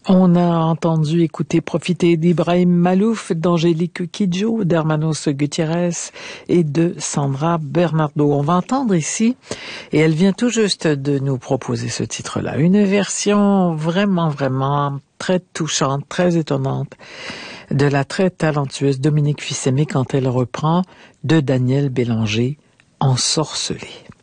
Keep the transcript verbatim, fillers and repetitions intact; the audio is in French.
On a entendu écouter profiter d'Ibrahim Malouf, d'Angélique Kidjo, d'Hermanos Gutiérrez et de Sandra Bernardo. On va entendre ici, et elle vient tout juste de nous proposer ce titre-là, une version vraiment, vraiment très touchante, très étonnante de la très talentueuse Dominique Fils-Aimé quand elle reprend de Daniel Bélanger, Ensorcelé.